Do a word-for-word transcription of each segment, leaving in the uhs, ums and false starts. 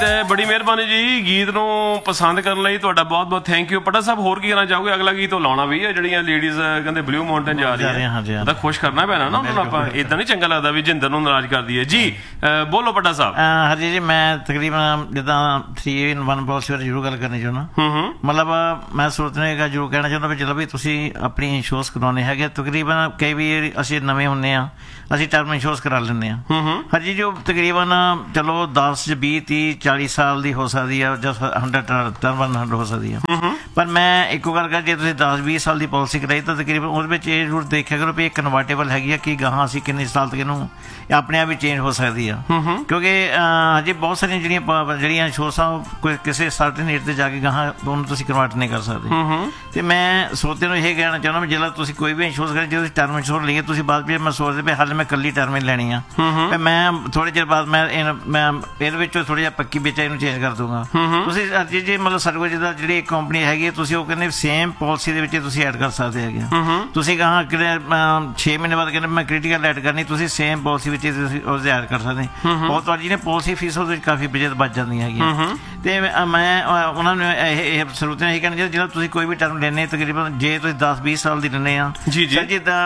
ਤੇ ਬੜੀ ਮਿਹਰਬਾਨੀ ਜੀ ਗੀਤ ਨੂੰ ਪਸੰਦ ਕਰਨ ਲਈ ਤੁਹਾਡਾ ਬਹੁਤ ਬਹੁਤ ਥੈਂਕ ਯੂ। ਪਟਾ ਸਾਹਿਬ ਹੋਰ ਕੀ ਕਹਿਣਾ ਚਾਹੋਗੇ? ਅਗਲਾ ਗੀਤ ਉਹ ਲਾਉਣਾ ਵੀ ਹੈ ਜਿਹੜੀਆਂ ਲੇਡੀਜ਼ ਕਹਿੰਦੇ ਬਲੂ ਮਾਊਂਟੇਨ ਜਾ ਰਹੀਆਂ, ਉਹਦਾ ਖੁਸ਼ ਕਰਨਾ ਪੈਣਾ ਨਾ ਉਹਨਾਂ ਨੂੰ। ਆਪਾਂ ਏਦਾਂ ਨਹੀਂ ਚੰਗਾ ਲੱਗਦਾ ਵੀ ਜਿੰਦਰ ਨੂੰ ਨਾਰਾਜ਼ ਕਰਦੀ ਹੈ ਜੀ। ਬੋਲੋ ਪਟਾ ਸਾਹਿਬ। ਹਰਜੀ ਜੀ ਮੈਂ ਤਕਰੀਬਨ ਜਿੱਦਾਂ ਥ੍ਰੀ ਇਨ ਵਨ ਪਾਲਿਸੀ ਬਾਰੇ ਜ਼ਰੂਰ ਗੱਲ ਕਰਨੀ ਚਾਹੁੰਦਾ। ਮਤਲਬ ਮੈਂ ਸੂਰਤ ਨੂੰ ਇਹ ਜ਼ਰੂਰ ਕਹਿਣਾ ਚਾਹੁੰਦਾ ਵੀ ਚਲੋ ਵੀ ਤੁਸੀਂ ਆਪਣੀ ਇੰਸ਼ੋਰੈਂਸ ਕਰਾਉਣੇ ਹੈਗੇ। ਤਕਰੀਬਨ ਕਈ ਵੀ ਅਸੀਂ ਨਵੇਂ ਹੁੰਦੇ ਹਾਂ, ਅਸੀਂ ਟਰਮ ਇੰਸ਼ੋਰੈਂਸ ਕਰਾ ਲੈਂਦੇ ਹਾਂ। ਹਰਜੀ ਜੋ ਤਕਰੀਬਨ ਚਲੋ ਦਸ ਵੀਹ ਤੀਹ ਚਾਲੀ ਸਾਲ ਦੀ ਹੋ ਸਕਦੀ ਆ ਜਾਂ ਹੰਡਰਡ ਟਰਮ ਹੰਡਰਡ ਹੋ ਸਕਦੀ ਆ। ਪਰ ਮੈਂ ਇੱਕੋ ਗੱਲ ਕਰ, ਜੇ ਤੁਸੀਂ ਦਸ ਵੀਹ ਸਾਲ ਦੀ ਪਾਲਿਸੀ ਕਰਾਈ ਤਾਂ ਤਕਰੀਬਨ ਉਹਦੇ ਵਿੱਚ ਇਹ ਜ਼ਰੂਰ ਦੇਖਿਆ ਕਰੋ ਵੀ ਇਹ ਕਨਵਰਟੇਬਲ ਹੈਗੀ ਆ ਕਿ ਗਾਹਾਂ ਅਸੀਂ ਕਿੰਨੇ ਸਾਲ ਤੱਕ ਇਹਨੂੰ ਆਪਣੇ ਆਪ ਹੀ ਚੇਂਜ ਹੋ ਸਕਦੀ ਆ। ਕਿਉਂਕਿ ਹਜੇ ਬਹੁਤ ਸਾਰੀਆਂ ਜਿਹੜੀਆਂ ਜਿਹੜੀਆਂ ਇੰਸ਼ੋਰੈਂਸਾਂ ਕੋਈ ਕਿਸੇ ਸਰਟਨ ਏਜ 'ਤੇ ਜਾ ਕੇ ਗਾਹਾਂ ਉਹਨੂੰ ਤੁਸੀਂ ਕਨਵਰਟ ਨਹੀਂ ਕਰ ਸਕਦੇ। ਅਤੇ ਮੈਂ ਸਰੋਤਿਆਂ ਨੂੰ ਇਹ ਕਹਿਣਾ ਚਾਹੁੰਦਾ ਵੀ ਜਿਹੜਾ ਤੁਸੀਂ ਕੋਈ ਵੀ ਇੰਸ਼ੋਰੈਂਸ ਕਰੇ, ਜੇ ਤੁਸੀਂ ਟਰਮ ਇੰਸ਼ੋਰੈਂਸ ਲਈਏ ਤੁਸੀਂ ਬਾਅਦ ਵਿੱਚ ਮੈਂ ਸੋਚਦੇ ਵੀ ਹਾਲੇ ਮੈਂ ਇਕੱਲੀ ਟਰਮ ਹੀ ਲੈਣੀ ਆ ਅਤੇ ਮੈਂ ਥੋੜ੍ਹੇ ਚਿਰ ਬਾਅਦ ਮੈਂ ਮੈਂ ਇਹਦੇ ਵਿੱਚੋਂ ਥੋੜ੍ਹਾ ਜਿਹਾ ਪੱਕੀ ਵਿੱਚ ਇਹਨੂੰ ਚੇਂਜ ਕਰ ਦੂੰਗਾ। ਤੁਸੀਂ ਜੀ ਜੀ ਮਤਲਬ ਸਾਡੇ ਕੋਲ ਜਿੱਦਾਂ ਜਿਹੜੀ ਇੱਕ ਕੰਪਨੀ ਹੈਗੀ ਹੈ, ਤੁਸੀਂ ਉਹ ਕਹਿੰਦੇ ਸੇਮ ਪਾਲਿਸੀ ਦੇ ਵਿੱਚ ਤੁਸੀਂ ਐਡ ਕਰ ਸਕਦੇ ਹੈਗੇ। ਤੁਸੀਂ ਕਹਾਂ ਕਿ ਛੇ ਮਹੀਨੇ ਬਾਅਦ ਕਹਿੰਦੇ ਮੈਂ ਕ੍ਰਿਟੀਕਲ ਐਡ ਕਰਨੀ, ਤੁਸੀਂ ਸੇਮ ਪਾਲਿਸੀ ਵਿੱਚ ਤੁਸੀਂ ਉਸ ਐਡ ਕਰ ਸਕਦੇ। ਬਹੁਤ ਤੁਹਾਡੀ ਜਿਹਨੇ ਪਾਲਿਸੀ ਫੀਸ ਉਹਦੇ ਵਿੱਚ ਕਾਫੀ ਬਜਟ ਬਚ ਜਾਂਦੀਆਂ ਹੈਗੀਆਂ। ਅਤੇ ਮੈਂ ਉਹਨਾਂ ਨੂੰ ਇਹ ਸਰੋਤਿਆਂ ਨੂੰ ਇਹ ਕਹਿਣਾ ਚਾਹੀਦਾ, ਜਦੋਂ ਤੁਸੀਂ ਕੋਈ ਵੀ ਟਰਮ ਲੈਂਦੇ ਤਕਰੀਬਨ ਜੇ ਤੁਸੀਂ ਦਸ ਵੀਹ ਸਾਲ ਦੀ ਲੈਂਦੇ ਆ, ਜਿੱਦਾਂ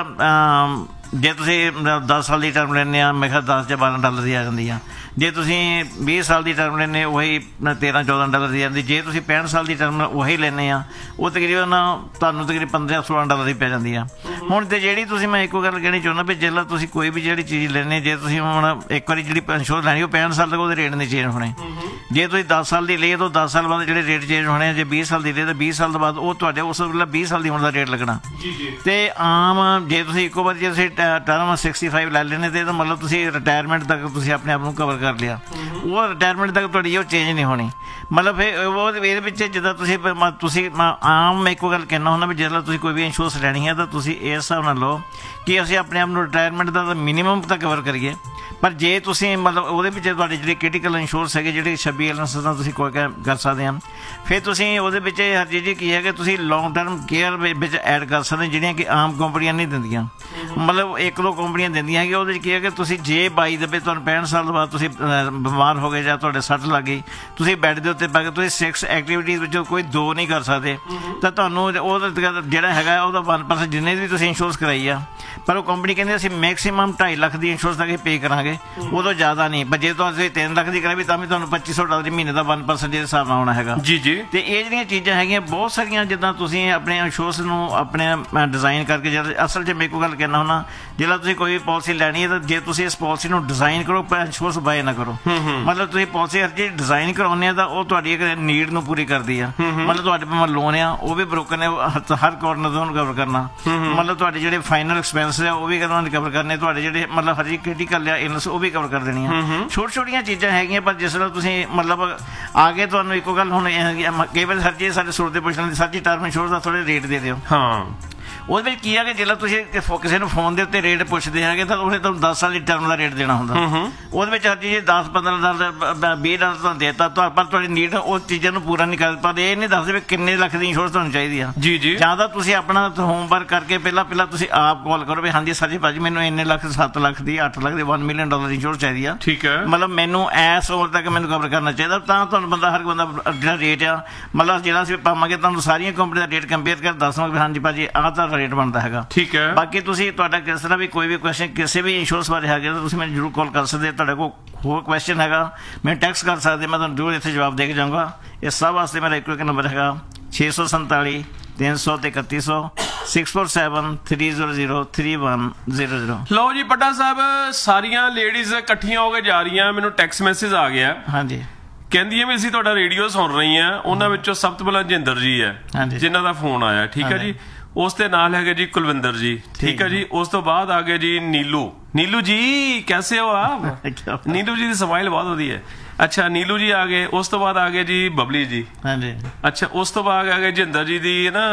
ਜੇ ਤੁਸੀਂ ਦਸ ਸਾਲ ਦੀ ਟਰਮ ਲੈਂਦੇ ਆ ਮੇਰੇ ਖਿਆਲ ਦਸ ਜਾਂ ਬਾਰਾਂ ਡਾਲਰ ਦੀ ਆ ਜਾਂਦੀ ਆ। ਜੇ ਤੁਸੀਂ ਵੀਹ ਸਾਲ ਦੀ ਟਰਮ ਲੈਂਦੇ ਉਹੀ ਤੇਰਾਂ ਚੌਦਾਂ ਡਾਲਰ ਦੀ ਜਾਂਦੀ। ਜੇ ਤੁਸੀਂ ਪੈਂਹਠ ਸਾਲ ਦੀ ਟਰਮ ਉਹੀ ਲੈਂਦੇ ਆ ਉਹ ਤਕਰੀਬਨ ਤੁਹਾਨੂੰ ਤਕਰੀਬਨ ਪੰਦਰਾਂ ਸੋਲਾਂ ਡਾਲਰ ਦੀ ਪੈ ਜਾਂਦੀ ਆ। ਹੁਣ ਤੇ ਜਿਹੜੀ ਤੁਸੀਂ ਮੈਂ ਇੱਕੋ ਗੱਲ ਕਹਿਣੀ ਚਾਹੁੰਦਾ ਵੀ ਜਿਹੜਾ ਤੁਸੀਂ ਕੋਈ ਵੀ ਜਿਹੜੀ ਚੀਜ਼ ਲੈਂਦੇ, ਜੇ ਤੁਸੀਂ ਹੁਣ ਇੱਕ ਵਾਰੀ ਜਿਹੜੀ ਇੰਸ਼ੋਰੈਂਸ ਲੈਣੀ ਉਹ ਪੈਂਹਠ ਸਾਲ ਤੱਕ ਉਹਦੇ ਰੇਟ ਨਹੀਂ ਚੇਂਜ ਹੋਣੇ। ਜੇ ਤੁਸੀਂ ਦਸ ਸਾਲ ਦੀ ਲਈਏ ਤਾਂ ਦਸ ਸਾਲ ਬਾਅਦ ਜਿਹੜੇ ਰੇਟ ਚੇਂਜ ਹੋਣੇ ਆ। ਜੇ ਵੀਹ ਸਾਲ ਦੀ ਲਈਏ ਤਾਂ ਵੀਹ ਸਾਲ ਤੋਂ ਬਾਅਦ ਉਹ ਤੁਹਾਡੇ ਉਸ ਵੇਲੇ ਵੀਹ ਸਾਲ ਦੀ ਹੋਣ ਦਾ ਰੇਟ ਲੱਗਣਾ। ਅਤੇ ਆਮ ਜੇ ਤੁਸੀਂ ਇੱਕੋ ਵਾਰੀ ਜੇ ਤੁਸੀਂ ਟਰਮ ਸਿਕਸਟੀ ਫਾਈਵ ਲੈ ਲੈਂਦੇ ਤਾਂ ਇਹਦਾ ਮਤਲਬ ਤੁਸੀਂ ਰਿਟਾਇਰਮੈਂਟ ਤੱਕ ਤੁਸੀਂ ਆਪਣੇ ਆਪ ਨੂੰ ਕਵਰ ਕਰ ਲਿਆ। ਉਹ ਰਿਟਾਇਰਮੈਂਟ ਤੱਕ ਤੁਹਾਡੀ ਉਹ ਚੇਂਜ ਨਹੀਂ ਹੋਣੀ। ਮਤਲਬ ਫਿਰ ਉਹ ਇਹਦੇ ਵਿੱਚ ਜਿੱਦਾਂ ਤੁਸੀਂ ਤੁਸੀਂ ਆਮ ਮੈਂ ਇੱਕੋ ਗੱਲ ਕਹਿਣਾ ਹੁੰਦਾ ਵੀ ਜਦੋਂ ਤੁਸੀਂ ਕੋਈ ਵੀ ਇੰਸ਼ੋਰੈਂਸ ਲੈਣੀ ਹੈ ਤਾਂ ਤੁਸੀਂ ਇਸ ਹਿਸਾਬ ਨਾਲ ਲਓ ਕਿ ਅਸੀਂ ਆਪਣੇ ਆਪ ਨੂੰ ਰਿਟਾਇਰਮੈਂਟ ਦਾ ਤਾਂ ਮਿਨੀਮਮ ਤਾਂ ਕਵਰ ਕਰੀਏ। ਪਰ ਜੇ ਤੁਸੀਂ ਮਤਲਬ ਉਹਦੇ ਵਿੱਚ ਤੁਹਾਡੀ ਜਿਹੜੀ ਕ੍ਰਿਟੀਕਲ ਇੰਸ਼ੋਰੈਂਸ ਹੈਗੇ ਜਿਹੜੇ ਛੱਬੀ ਇਲਨੈਸ ਦਾ ਤੁਸੀਂ ਕੋਈ ਕਰ ਸਕਦੇ ਹਨ, ਫਿਰ ਤੁਸੀਂ ਉਹਦੇ ਵਿੱਚ ਹਰ ਚੀਜ਼ ਕੀ ਹੈ ਕਿ ਤੁਸੀਂ ਲੌਂਗ ਟਰਮ ਕੇਅਰ ਵਿੱਚ ਐਡ ਕਰ ਸਕਦੇ ਜਿਹੜੀਆਂ ਕਿ ਆਮ ਕੰਪਨੀਆਂ ਨਹੀਂ ਦਿੰਦੀਆਂ। ਮਤਲਬ ਇੱਕ ਦੋ ਕੰਪਨੀਆਂ ਦਿੰਦੀਆਂ ਹੈਗੀਆਂ। ਉਹਦੇ 'ਚ ਕੀ ਹੈ ਕਿ ਤੁਸੀਂ ਜੇ ਬਾਈ ਦੇ ਵਿੱਚ ਤੁਹਾਨੂੰ ਪੈਂਹਠ ਸਾਲ ਤੋਂ ਬਾਅਦ ਤੁਸੀਂ ਬਿਮਾਰ ਹੋ ਗਏ ਜਾਂ ਤੁਹਾਡੇ ਸੱਟ ਲੱਗ ਗਈ, ਤੁਸੀਂ ਬੈੱਡ ਦੇ ਉੱਤੇ ਪੈ ਕੇ ਤੁਸੀਂ ਸਿਕਸ ਐਕਟੀਵਿਟੀਜ਼ ਵਿੱਚੋਂ ਕੋਈ ਦੋ ਨਹੀਂ ਕਰ ਸਕਦੇ, ਤਾਂ ਤੁਹਾਨੂੰ ਉਹਦਾ ਜਿਹੜਾ ਹੈਗਾ ਉਹਦਾ ਵਨ ਪਰਸੈਂਟ ਜਿੰਨੇ ਵੀ ਤੁਸੀਂ ਇੰਸ਼ੋਰੈਂਸ ਕਰਾਈ ਆ, ਪਰ ਉਹ ਕੰਪਨੀ ਕਹਿੰਦੀ ਅਸੀਂ ਮੈਕਸੀਮਮ ਢਾਈ ਲੱਖ ਦੀ ਇੰਸ਼ੋਰੈਂਸ ਤੱਕ ਪੇ ਕਰਾਂਗੇ, ਉਦੋਂ ਜ਼ਿਆਦਾ ਨਹੀਂ। ਪਰ ਜੇ ਤੁਸੀਂ ਤਿੰਨ ਲੱਖ ਦੀ ਕਰਾਈ ਤਾਂ ਵੀ ਤੁਹਾਨੂੰ ਪੱਚੀ ਸੌ ਡਾਲਰ ਮਹੀਨੇ ਦਾ ਵਨ ਪਰਸੈਂਟ ਦੇ ਹਿਸਾਬ ਨਾਲ ਆਉਣਾ ਹੈਗਾ। ਜੀ ਜੀ। ਅਤੇ ਇਹ ਜਿਹੜੀਆਂ ਚੀਜ਼ਾਂ ਹੈਗੀਆਂ ਬਹੁਤ ਸਾਰੀਆਂ, ਜਿੱਦਾਂ ਤੁਸੀਂ ਆਪਣੇ ਇੰਸ਼ੋਰੈਂਸ ਨੂੰ ਆਪਣੇ ਡਿਜ਼ਾਈਨ ਕਰਕੇ, ਜਿਹੜਾ ਅਸਲ 'ਚ ਮੇਰੇ ਕੋਲ ਗੱਲ ਕਹਿਣਾ ਹੁੰਦਾ, ਜਿਹੜਾ ਤੁਸੀਂ ਕੋਈ ਪਾਲਿਸੀ ਲੈਣੀ ਹੈ ਤਾਂ ਜੇ ਤੁਸੀਂ ਇਸ ਪਾਲਿਸੀ ਨੂੰ ਡਿਜ਼ਾਈਨ ਕਰੋ ਪਰ ਇੰਸ਼ੋਰੈਂਸ ਬਾਏ ਨਾ ਕਰੋ। ਮਤਲਬ ਤੁਸੀਂ ਪਾਲਿਸੀ ਜੇ ਡਿਜ਼ਾਈਨ ਕਰਾਉਂਦੇ ਆ ਤਾਂ ਉਹ ਤੁਹਾਡੀ ਇੱਕ ਨੀਡ ਨੂੰ ਪੂਰੀ ਕਰਦੀ ਆ। ਮਤਲਬ ਤੁਹਾਡੇ ਭਾਵੇਂ ਲੋਨ ਆ ਉਹ ਵੀ ਬਰੋਕਰ ਨੇ ਹਰ ਕੋਰਨਰ ਤੋਂ ਉਹਨੂੰ ਕਵਰ ਕਰਨਾ। ਮਤਲਬ ਤੁਹਾਡੇ ਜਿਹੜੇ ਫਾਈਨਲ ਐਕਸਪੈਂਸ ਆ ਉਹ ਵੀ ਕਵਰ ਕਰਨੇ, ਤੁਹਾਡੇ ਜਿਹੜੇ ਮਤਲਬ ਹਰ ਕ੍ਰਿਟੀਕਲ ਆ ਇਲਨੈਸ ਉਹ ਵੀ ਕਵਰ ਕਰ ਦੇਣੀ ਆ। ਛੋਟੀ ਛੋਟੀਆਂ ਚੀਜ਼ਾਂ ਹੈਗੀਆਂ, ਪਰ ਜਿਸ ਤਰ੍ਹਾਂ ਤੁਸੀਂ ਮਤਲਬ ਆ ਕੇ ਤੁਹਾਨੂੰ ਇੱਕੋ ਗੱਲ ਹੁਣ ਕਈ ਵਾਰ ਸਰ ਜੀ ਸਾਡੇ ਸੁਣਦੇ ਪੁੱਛਣ ਦੀ ਸਰ ਜੀ ਟਰਮ ਇੰਸ਼ੋਰੈਂਸ ਦਾ ਥੋੜ੍ਹੇ ਰੇਟ ਦੇ ਦਿਓ। ਹਾਂ ਉਹਦੇ ਵਿੱਚ ਕੀ ਹੈ ਕਿ ਜਦੋਂ ਤੁਸੀਂ ਕਿਸੇ ਨੂੰ ਫੋਨ ਦੇ ਉੱਤੇ ਰੇਟ ਪੁੱਛਦੇ ਹੈਗੇ ਤਾਂ ਉਹਨੇ ਤੁਹਾਨੂੰ ਦਸ ਸਾਲ ਦੀ ਟਰਮ ਦਾ ਰੇਟ ਦੇਣਾ ਹੁੰਦਾ। ਉਹਦੇ ਵਿੱਚ ਹਰ ਚੀਜ਼ ਦਸ ਪੰਦਰਾਂ ਡਾਲਰ ਵੀਹ ਡਾਲਰ ਤੁਹਾਨੂੰ ਦੇਤਾ, ਪਰ ਤੁਹਾਡੀ ਨੀਡ ਉਹ ਚੀਜ਼ਾਂ ਨੂੰ ਪੂਰਾ ਨਹੀਂ ਕਰ ਪਾਉਂਦੇ। ਇਹ ਨਹੀਂ ਦੱਸਦੇ ਵੀ ਕਿੰਨੇ ਲੱਖ ਦੀ ਇੰਸ਼ੋਰੈਂਸ ਤੁਹਾਨੂੰ ਚਾਹੀਦੀ ਆ। ਜੀ ਜੀ। ਜਾਂ ਤਾਂ ਤੁਸੀਂ ਆਪਣਾ ਹੋਮਵਰਕ ਕਰਕੇ ਪਹਿਲਾਂ ਪਹਿਲਾਂ ਤੁਸੀਂ ਆਪ ਕਾਲ ਕਰੋ ਵੀ ਹਾਂਜੀ ਸਰ ਜੀ ਭਾਜੀ ਮੈਨੂੰ ਇੰਨੇ ਲੱਖ ਸੱਤ ਲੱਖ ਦੀ ਅੱਠ ਲੱਖ ਦੀ ਵਨ ਮਿਲੀਅਨ ਡਾਲਰ ਦੀ ਇੰਸ਼ੋਰੈਂਸ ਚਾਹੀਦੀ ਆ। ਠੀਕ ਹੈ। ਮਤਲਬ ਮੈਨੂੰ ਐਸ ਉਮਰ ਤੱਕ ਮੈਨੂੰ ਕਵਰ ਕਰਨਾ ਚਾਹੀਦਾ, ਤਾਂ ਤੁਹਾਨੂੰ ਬੰਦਾ ਹਰ ਬੰਦਾ ਜਿਹੜਾ ਰੇਟ ਆ ਮਤਲਬ ਜਿਹੜਾ ਅਸੀਂ ਪਾਵਾਂਗੇ ਤੁਹਾਨੂੰ ਸਾਰੀਆਂ ਕੰਪਨੀ ਦਾ ਰੇਟ ਕੰਪੇਅਰ ਕਰ ਦੱਸਾਂਗੇ ਵੀ ਹਾਂਜੀ ਭਾਜੀ ਆਹ ਤਾਂ ਰੇਟ ਬਣਦਾ ਹੈਗਾ। ਠੀਕ ਹੈ। ਬਾਕੀ ਤੁਸੀਂ ਤੁਹਾਡਾ ਕਿਸ ਤਰ੍ਹਾਂ ਵੀ ਕੋਈ ਵੀ ਕੁਐਸਚਨ ਕਿਸੇ ਵੀ ਇੰਸ਼ੋਰੈਂਸ ਬਾਰੇ ਹੈਗੇ ਤਾਂ ਤੁਸੀਂ ਮੈਨੂੰ ਜ਼ਰੂਰ ਕਾਲ ਕਰ ਸਕਦੇ। ਤੁਹਾਡੇ ਕੋਲ ਹੋਰ ਕੁਐਸਚਨ ਹੈਗਾ ਮੈਨੂੰ ਟੈਕਸਟ ਕਰ ਸਕਦੇ, ਮੈਂ ਤੁਹਾਨੂੰ ਜ਼ਰੂਰ ਇੱਥੇ ਜਵਾਬ ਦੇ ਕੇ ਜਾਊਂਗਾ। ਇਸ ਸਭ ਵਾਸਤੇ ਮੇਰਾ ਇੱਕੋ ਇੱਕ ਨੰਬਰ ਹੈਗਾ ਛੇ ਸੌ ਸੰਤਾਲੀ ਤਿੰਨ ਸੌ ਤੇ ਇਕੱਤੀ ਸੌ six four seven three zero zero three one zero zero. ਲਓ ਜੀ ਪੱਟਾ ਸਾਹਿਬ, ਸਾਰੀਆਂ ਲੇਡੀਜ਼ ਇਕੱਠੀਆਂ ਹੋ ਕੇ ਜਾ ਰਹੀਆਂ, ਮੈਨੂੰ ਟੈਕਸਟ ਮੈਸੇਜ ਆ ਗਿਆ। ਹਾਂਜੀ। ਕਹਿੰਦੀਆਂ ਵੀ ਅਸੀਂ ਤੁਹਾਡਾ ਰੇਡੀਓ ਸੁਣ ਰਹੀਆਂ। ਉਹਨਾਂ ਵਿੱਚੋਂ ਸਭ ਤੋਂ ਪਹਿਲਾਂ ਜਿੰਦਰ ਜੀ ਹੈ ਜਿਨ੍ਹਾਂ ਦਾ ਫੋਨ ਆਇਆ। ਠੀਕ ਹੈ ਜੀ। ਉਸ ਦੇ ਨਾਲ ਹੈਗੇ ਜੀ ਕੁਲਵਿੰਦਰ ਜੀ। ਠੀਕ ਹੈ ਜੀ। ਉਸ ਤੋਂ ਬਾਅਦ ਆ ਗਏ ਜੀ ਨੀਲੂ। ਨੀਲੂ ਜੀ ਕੈਸੇ ਹੋ ਆਪ? ਨੀਲੂ ਜੀ ਦੀ ਸਮਾਈਲ ਬਹੁਤ ਵਧੀਆ। ਅੱਛਾ ਨੀਲੂ ਜੀ ਆ ਗਏ। ਉਸ ਤੋਂ ਬਾਅਦ ਆ ਗਏ ਜੀ ਬਬਲੀ ਜੀ। ਹਾਂਜੀ। ਅੱਛਾ ਉਸ ਤੋਂ ਬਾਅਦ ਆ ਗਏ ਜਿੰਦਰ ਜੀ ਦੀ ਨਾ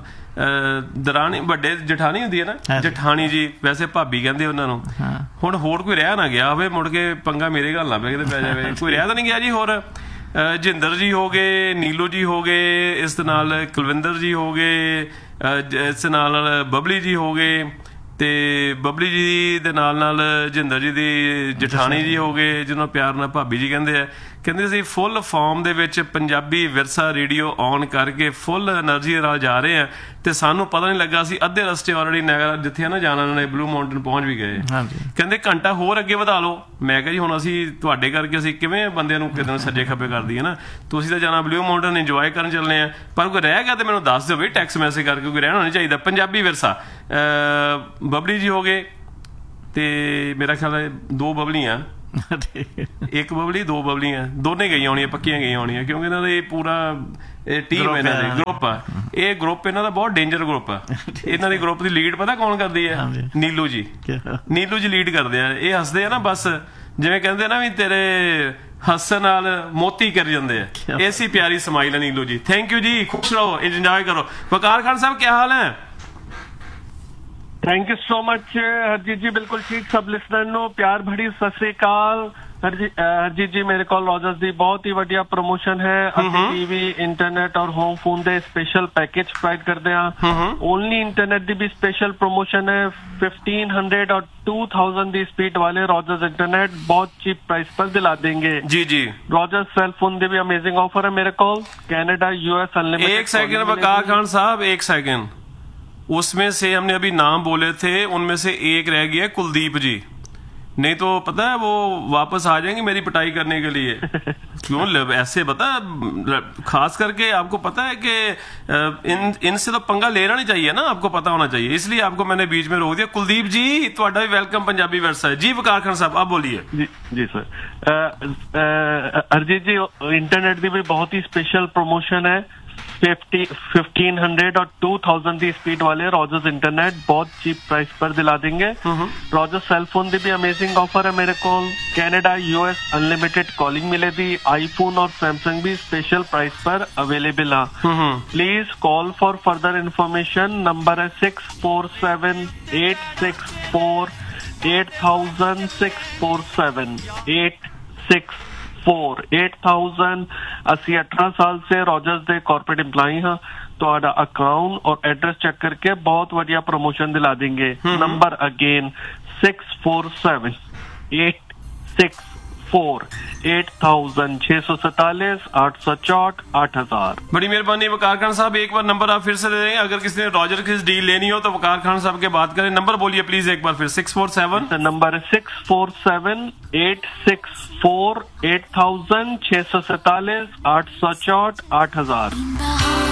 ਦਰਾਣੀ ਵੱਡੇ ਜਠਾਣੀ ਹੁੰਦੀ ਹੈ ਨਾ, ਜਠਾਣੀ ਜੀ, ਵੈਸੇ ਭਾਬੀ ਕਹਿੰਦੇ ਉਹਨਾਂ ਨੂੰ। ਹੁਣ ਹੋਰ ਕੋਈ ਰਹਿ ਨਾ ਗਿਆ ਹੋਵੇ ਮੁੜ ਕੇ ਪੰਗਾ ਮੇਰੇ ਗੱਲ ਨਾ ਪੈ ਕਿਤੇ ਪੈ ਜਾਵੇ। ਕੋਈ ਰਹਿ ਤਾਂ ਨਹੀਂ ਗਿਆ ਜੀ। ਹੋਰ ਜਿੰਦਰ ਜੀ ਹੋ ਗਏ, ਨੀਲੂ ਜੀ ਹੋ ਗਏ, ਇਸ ਦੇ ਨਾਲ ਕੁਲਵਿੰਦਰ ਜੀ ਹੋ ਗਏ, ਇਸ ਨਾਲ ਬਬਲੀ ਜੀ ਹੋ ਗਏ, ਤੇ ਬਬਲੀ ਜੀ ਦੇ ਨਾਲ ਨਾਲ ਜਿੰਦਰ ਜੀ ਦੀ ਜਠਾਣੀ ਜੀ ਹੋ ਗਏ ਜਿਹਨੂੰ ਪਿਆਰ ਨਾਲ ਭਾਬੀ ਜੀ ਕਹਿੰਦੇ ਆ। ਕਹਿੰਦੇ ਸੀ ਫੁੱਲ ਫਾਰਮ ਦੇ ਵਿੱਚ ਪੰਜਾਬੀ ਵਿਰਸਾ ਰੇਡੀਓ ਔਨ ਕਰਕੇ ਫੁੱਲ એનર્ਜੀ ਨਾਲ ਜਾ ਰਹੇ ਆ ਤੇ ਸਾਨੂੰ ਪਤਾ ਨਹੀਂ ਲੱਗਾ ਸੀ ਅੱਧੇ ਰਸਤੇ ਆਲਰੇਡੀ ਨਗਰ ਜਿੱਥੇ ਨਾ ਜਾਣਾ ਉਹਨਾਂ ਨੇ ਬਲੂ ਮਾਊਂਟਨ ਪਹੁੰਚ ਵੀ ਗਏ। ਕਹਿੰਦੇ ਘੰਟਾ ਹੋਰ ਅੱਗੇ ਵਧਾ ਲਓ। ਮੈਂ ਕਿਹਾ ਜੀ ਹੁਣ ਅਸੀਂ ਤੁਹਾਡੇ ਕਰਕੇ ਅਸੀਂ ਕਿਵੇਂ ਬੰਦਿਆਂ ਨੂੰ ਕਿਤੇ ਸੱਜੇ ਖੱਬੇ ਕਰਦੀ ਹੈ ਨਾ, ਤੁਸੀਂ ਤਾਂ ਜਾਣਾ ਬਲੂ ਮਾਊਂਟਨ ਇੰਜੋਏ ਕਰਨ ਚੱਲਣੇ ਆ, ਪਰ ਕੋਈ ਰਹਿ ਗਿਆ ਤੇ ਮੈਨੂੰ ਦੱਸ ਦਿਓ ਵੀ ਟੈਕਸਟ ਮੈਸੇਜ ਕਰਕੇ, ਕੋਈ ਰਹਿਣਾ ਨਹੀਂ ਚਾਹੀਦਾ। ਪੰਜਾਬੀ ਵਿਰਸਾ ਬਬਲੀ ਜੀ ਹੋ ਗਏ ਤੇ ਮੇਰਾ ਖਿਆਲ ਹੈ ਦੋ ਬਬਲੀਆਂ, ਇੱਕ ਬਬਲੀ ਦੋ ਬਬਲੀਆਂ ਦੋਨੇ ਗਈਆਂ ਹੋਣੀਆਂ, ਪੱਕੀਆਂ ਗਈਆਂ ਹੋਣੀਆਂ, ਕਿਉਂਕਿ ਇਹਨਾਂ ਦਾ ਇਹ ਪੂਰਾ ਟੀਮ ਇਹਨਾਂ ਦੇ ਗਰੁੱਪ ਆ। ਇਹ ਗਰੁੱਪ ਇਹਨਾਂ ਦਾ ਬਹੁਤ ਡੇਂਜਰ ਗਰੁੱਪ ਆ। ਇਹਨਾਂ ਦੀ ਗਰੁੱਪ ਦੀ ਲੀਡ ਪਤਾ ਕੌਣ ਕਰਦੀ ਹੈ? ਨੀਲੂ ਜੀ। ਨੀਲੂ ਜੀ ਲੀਡ ਕਰਦੇ ਆ। ਇਹ ਹੱਸਦੇ ਆ ਨਾ ਬਸ ਜਿਵੇਂ ਕਹਿੰਦੇ ਨਾ ਵੀ ਤੇਰੇ ਹੱਸਣ ਨਾਲ ਮੋਤੀ ਕਰ ਜਾਂਦੇ ਆ। ਐਸੀ ਪਿਆਰੀ ਸਮਾਈਲ ਹੈ ਨੀਲੂ ਜੀ। ਥੈਂਕ ਯੂ ਜੀ, ਖੁਸ਼ ਰਹੋ, ਇੰਜੋਏ ਕਰੋ। ਵਕਾਰ ਖਾਨ ਸਾਹਿਬ क्या हाल है? Thank you so much Harjeet जी, बिल्कुल ठीक। सब लिसनर नो प्यार भरी सत श्री अकाल। हरजीत जी मेरे ਕੋਲ ਰੋਜਰਸ ਦੀ ਬਹੁਤ ਹੀ ਵਧੀਆ ਪ੍ਰੋਮੋਸ਼ਨ ਹੈ। ਅਸੀਂ ਟੀਵੀ ਇੰਟਰਨੈਟ ਔਰ ਹੋਮ ਫੋਨ ਦੇ ਸਪੈਸ਼ਲ ਪੈਕੇਜ ਪ੍ਰੋਵਾਈਡ ਕਰਦੇ ਹਾਂ। ਓਨਲੀ ਇੰਟਰਨੈਟ ਦੀ ਵੀ ਸਪੈਸ਼ਲ ਪ੍ਰੋਮੋਸ਼ਨ ਹੈ। फिफ्टीन हंड्रेड और टू थाउजेंड ਦੀ ਸਪੀਡ ਵਾਲੇ ਰੋਜਰਸ ਇੰਟਰਨੈਟ ਬਹੁਤ ਚੀਪ ਪ੍ਰਾइस पर दिला देंगे। जी जी रॉजर्स सेल फोन दे भी अमेजिंग ऑफर है मेरे को। Canada US unlimited. एक सेकंड वकार खान साहब, एक सेकंड, उसमें से हमने अभी नाम बोले थे, उनमें से एक रह गया कुलदीप जी, नहीं तो पता है वो वापस आ जाएंगे मेरी पिटाई करने के लिए। क्यों ऐसे बता, खास करके आपको पता है कि इन इनसे तो पंगा लेना नहीं चाहिए ना, आपको पता होना चाहिए, इसलिए आपको मैंने बीच में रोक दिया। कुलदीप जी ਤੁਹਾਡਾ भी वेलकम पंजाबी विरसा जी। वकार खान साहब आप बोलिए। जी जी सर। अरजीत जी इंटरनेट की भी बहुत ही स्पेशल प्रमोशन है। फिफ्टी फिफ्टीन हंड्रेड और टू थाउजेंड की स्पीड वाले रॉजर्स इंटरनेट बहुत चीप प्राइस पर दिला देंगे। रॉजर्स सेल फोन की भी अमेजिंग ऑफर है मेरे को। कनाडा यूएस अनलिमिटेड कॉलिंग मिले थी। आईफोन और सैमसंग भी स्पेशल प्राइस पर अवेलेबल है। Please call for further information. Number है six four seven eight six four eight thousand six four seven eight six four eight thousand. ਅਸੀਂ अठारह साल से रॉजर्स ਦੇ कॉर्पोरेट एम्प्लॉई हाँ। ਤੁਹਾਡਾ ਅਕਾਊਂਟ और एड्रेस चेक करके बहुत बढ़िया प्रमोशन दिला देंगे। Number again six four seven eight six four eight thousand छह सौ सैतालीस आठ सौ चौट आठ हजार। बड़ी मेहरबानी वकार खान साहब, एक बार नंबर आप फिर से दे दें। अगर किसी ने रॉजर की डील लेनी हो तो वकार खान साहब के बात करें। नंबर बोलिए प्लीज एक बार फिर। सिक्स फोर सेवन नंबर है six four seven eight six four eight thousand छह सौ सैतालीस आठ सौ चौट आठ हजार।